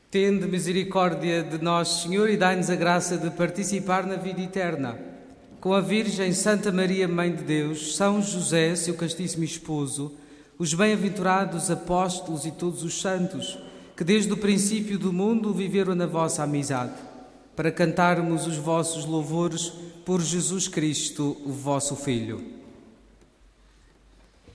Tende misericórdia de nós, Senhor, e dai-nos a graça de participar na vida eterna. Com a Virgem Santa Maria, Mãe de Deus, São José, seu castíssimo esposo, os bem-aventurados apóstolos e todos os santos, que desde o princípio do mundo viveram na vossa amizade, para cantarmos os vossos louvores por Jesus Cristo, o vosso Filho.